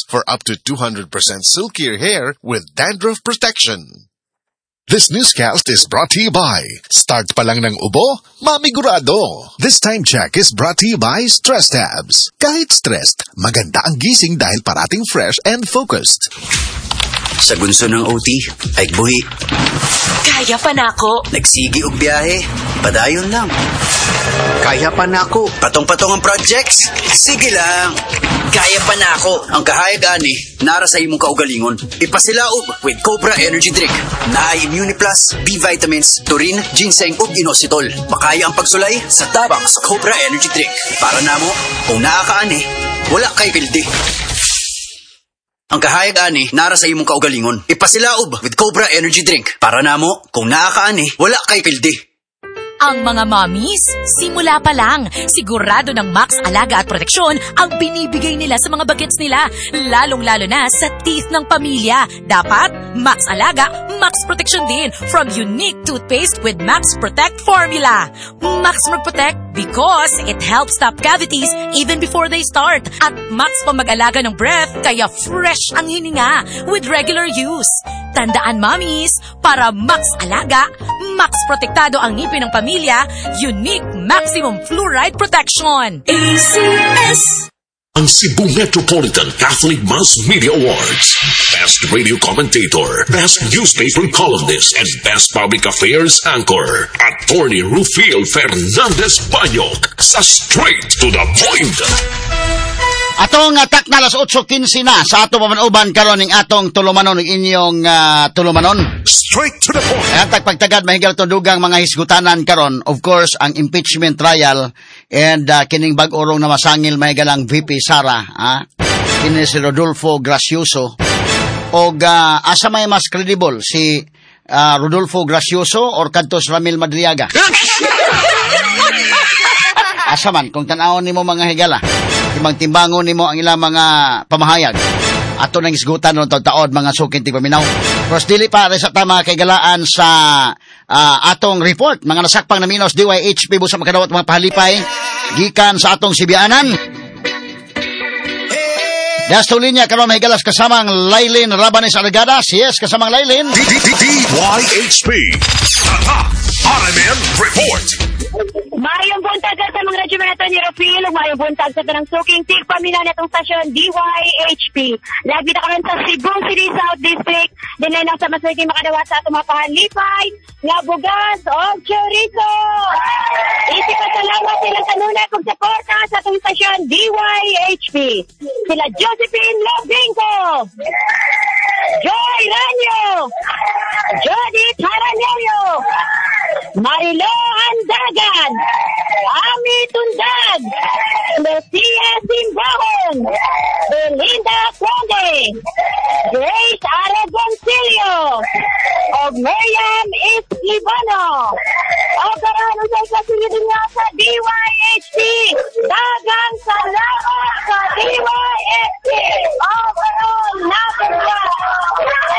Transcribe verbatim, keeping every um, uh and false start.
for up to two hundred percent silkier hair with dandruff protection. This newscast is brought to you by Start pa lang ng ubo, mamigurado. This time check is brought to you by Stress Tabs. Kahit stressed, maganda ang gising dahil parating fresh and focused. Sa gunso ng O T, ay buhi. Kaya pa na ako. Nagsigi og biyahe, padayon lang. Kaya pa na ako. Patong-patong ang projects, sige lang. Kaya pa na ako. Ang kahayag ani, nara sa imong kaugalingon. Ipasilaog with Cobra Energy Drink. Naay Immuniplus, B vitamins, taurine, ginseng ug inositol. Makaya ang pagsulay sa tabang sa Cobra Energy Drink. Para namo, kung naa ka ani, wala kay pildi. Ang kahayag ani, nara sa imong kaugalingon. Ipasilaob with Cobra Energy Drink. Para namo, kung naa ka ani, wala kay pildi. Ang mga mommies, simula pa lang, sigurado ng Max Alaga at Proteksyon ang binibigay nila sa mga bagets nila, lalong-lalo na sa teeth ng pamilya. Dapat, Max Alaga, Max Proteksyon din from unique toothpaste with Max Protect formula. Max Protect because it helps stop cavities even before they start. At Max pa mag-alaga ng breath, kaya fresh ang hininga with regular use. Tandaan, mommies, para Max Alaga, Max Protektado ang ngipin ng pamilya, unique maximum fluoride protection. A C S! Ang Cebu Metropolitan Catholic Mass Media Awards. Best Radio Commentator, Best Newspaper Columnist, and Best Public Affairs Anchor. Attorney Rufil Fernandez Banyok sa Straight to the Point. Atong atak na alas eight fifteen na sa ato pamanuban karon ning atong tulumanon ng inyong uh, tulumanon. Straight to the point. Atag pagtagad mahigal to dugang mga hisgutanan karon, of course, ang impeachment trial and uh, kining bag-orong na masangil mahigalang V P Sara, ha? Kini si Rodolfo Gracioso. Og uh, asa may mas credible si uh, Rodolfo Gracioso or kadtos Ramil Madriaga? Asa man kung tan-awon nimo mga higala, timbang-timbangon nimo ang ilang mga pamahayag. Ato nang isgutan ron taod mga sukin ti paminaw. Pero dili pa sa tama kay galaan sa uh, atong report mga nasakpang na minos D Y H P busa makadawat mga pahalipay gikan sa atong sibianan. Dasto linya karon may galas kasamang Lailin Rabanes Alagadas. Yes, kasamang Lailin. D Y H P. R M N Report. Mayong buntag sa mga radyo nato ni Rufil, mayong buntag sa tanang suking tig pamina natong stasyon D Y H P. Labi na karon sa Cebu City South District, dinay lang sa masayang makadawat sa atong mga pahalipay, nga bugas o chorizo. Isi pa salamat silang kanunay kung suporta sa atong stasyon D Y H P. Sila Josephine Lobinco, Joy Ranyo, Jody Taranello, Marilo Andagan, Ami Tundag, Lucia Simbahon, Belinda Conde, Grace Aragoncillo, o Miriam Escribano. O karano sa kasilidin nga sa D Y H P, dagang salamat sa D Y